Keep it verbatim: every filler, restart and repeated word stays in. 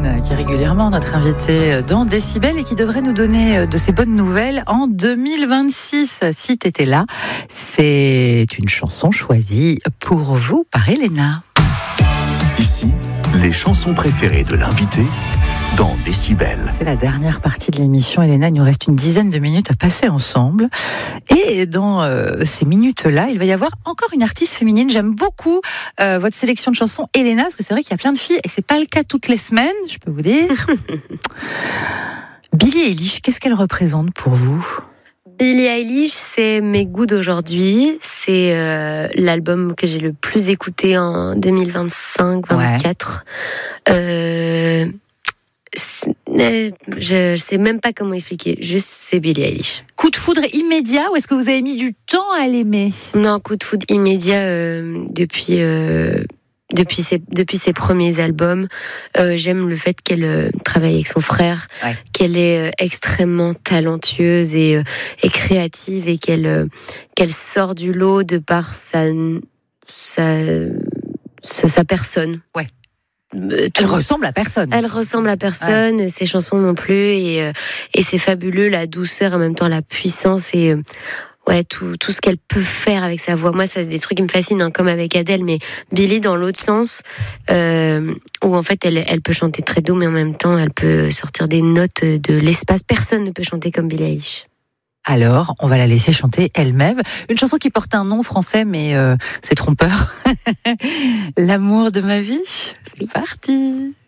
Hélène, qui est régulièrement notre invitée dans Décibel et qui devrait nous donner de ses bonnes nouvelles en deux mille vingt-six. Si t'étais là, c'est une chanson choisie pour vous par Elena. Ici, les chansons préférées de l'invité dans Décibel. C'est la dernière partie de l'émission, Elena. Il nous reste une dizaine de minutes à passer ensemble. Et dans euh, ces minutes-là, il va y avoir encore une artiste féminine. J'aime beaucoup euh, votre sélection de chansons, Elena, parce que c'est vrai qu'il y a plein de filles et c'est pas le cas toutes les semaines, je peux vous dire. Billie Eilish, qu'est-ce qu'elle représente pour vous ? Billie Eilish, c'est mes goûts d'aujourd'hui. C'est euh, l'album que j'ai le plus écouté en deux mille vingt-cinq vingt-quatre. Ouais. Euh, je ne sais même pas comment expliquer. Juste, c'est Billie Eilish. Coup de foudre immédiat ou est-ce que vous avez mis du temps à l'aimer ? Non, coup de foudre immédiat euh, depuis... Euh, Depuis ses, depuis ses premiers albums. Euh, j'aime le fait qu'elle euh, travaille avec son frère, ouais. qu'elle est euh, extrêmement talentueuse et, euh, et créative et qu'elle, euh, qu'elle sort du lot de par sa, sa, sa, sa personne. Ouais. Euh, elle ressemble à personne. Elle ressemble à personne, ouais. Ses chansons non plus, et, euh, et c'est fabuleux, la douceur, en même temps la puissance et... Euh, Ouais, tout, tout ce qu'elle peut faire avec sa voix. Moi, ça, c'est des trucs qui me fascinent, hein, comme avec Adèle, mais Billie dans l'autre sens, euh, où en fait, elle, elle peut chanter très doux, mais en même temps, elle peut sortir des notes de l'espace. Personne ne peut chanter comme Billie Eilish. Alors, on va la laisser chanter elle-même. Une chanson qui porte un nom français, mais euh, c'est trompeur. L'amour de ma vie. C'est parti.